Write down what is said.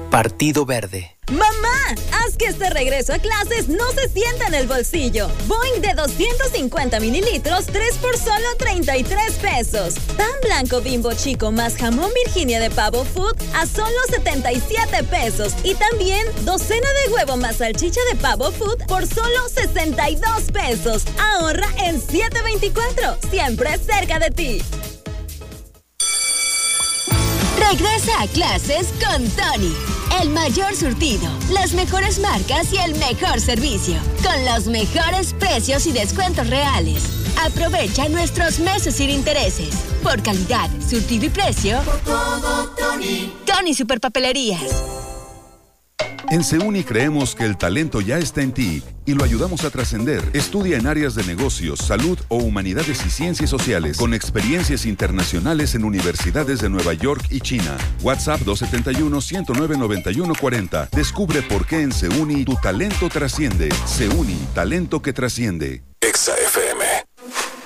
Partido Verde. ¡Mamá! Haz que este regreso a clases no se sienta en el bolsillo. Boing de 250 mililitros, 3 por solo 33 pesos. Pan blanco Bimbo Chico más jamón Virginia de Pavo Food a solo 77 pesos. Y también docena de huevo más salchicha de Pavo Food por solo 62 pesos. Ahorra en 724, siempre cerca de ti. Regresa a clases con Tony. El mayor surtido, las mejores marcas y el mejor servicio. Con los mejores precios y descuentos reales. Aprovecha nuestros meses sin intereses. Por calidad, surtido y precio. Por todo, Tony. Tony Superpapelerías. En SEUNI creemos que el talento ya está en ti y lo ayudamos a trascender. Estudia en áreas de negocios, salud o humanidades y ciencias sociales con experiencias internacionales en universidades de Nueva York y China. WhatsApp 271-109-9140. Descubre por qué en SEUNI tu talento trasciende. SEUNI, talento que trasciende. Exa FM.